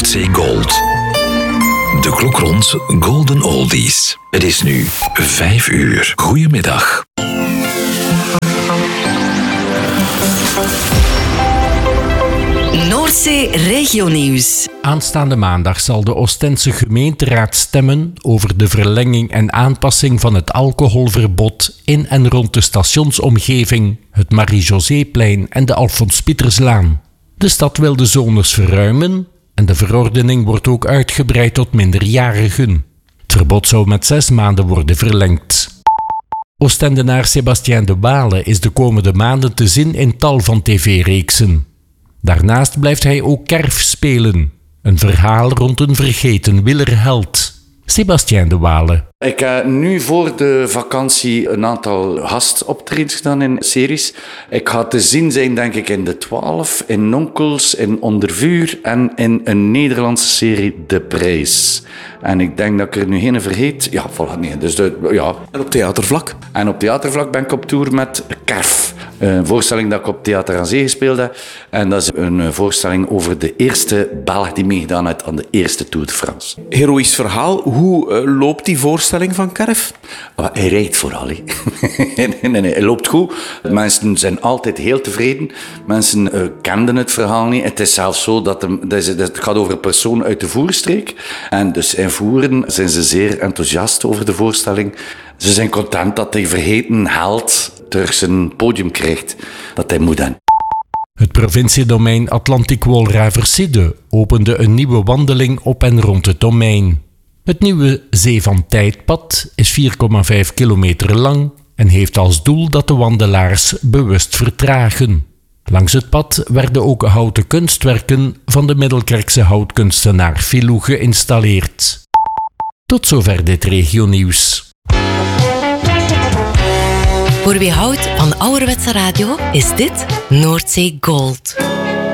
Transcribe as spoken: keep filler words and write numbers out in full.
Noordzee Gold. De klok rond Golden Oldies. Het is nu vijf uur. Goedemiddag. Noordzee Regionieuws. Aanstaande maandag zal de Oostense gemeenteraad stemmen over de verlenging en aanpassing van het alcoholverbod in en rond de stationsomgeving, het Marie-Joséplein en de Alfons Pieterslaan. De stad wil de zones verruimen en de verordening wordt ook uitgebreid tot minderjarigen. Het verbod zou met zes maanden worden verlengd. Oostendenaar Sébastien de Waele is de komende maanden te zien in tal van tv-reeksen. Daarnaast blijft hij ook Kerf spelen, een verhaal rond een vergeten wielerheld. Sébastien de Waele. Ik heb nu voor de vakantie een aantal gastoptredens gedaan in series. Ik ga te zien zijn, denk ik, in De Twaalf, in Nonkels, in Onder Vuur en in een Nederlandse serie, De Prijs. En ik denk dat ik er nu geen vergeet. Ja, voilà, nee. Dus de, ja. En op theatervlak? En op theatervlak ben ik op tour met Kerf. Een voorstelling dat ik op Theater aan Zee gespeeld heb. En dat is een voorstelling over de eerste Belg die meegedaan heeft aan de eerste Tour de France. Heroïsch verhaal. Hoe uh, loopt die voorstelling van Kerf? Oh, hij rijdt vooral. He. nee, nee, nee, hij loopt goed. Mensen zijn altijd heel tevreden. Mensen uh, kenden het verhaal niet. Het is zelfs zo dat, hem, dat, is, dat het gaat over een persoon uit de Voerstreek. En dus in Voeren zijn ze zeer enthousiast over de voorstelling. Ze zijn content dat hij vergeten held terug zijn podium krijgt dat hij moet hebben. Het provinciedomein Atlantic-Wolraverside opende een nieuwe wandeling op en rond het domein. Het nieuwe Zee van Tijdpad is vier komma vijf kilometer lang en heeft als doel dat de wandelaars bewust vertragen. Langs het pad werden ook houten kunstwerken van de Middelkerkse houtkunstenaar Filou geïnstalleerd. Tot zover dit regionieuws. Voor wie houdt van ouderwetse radio is dit Noordzee Gold.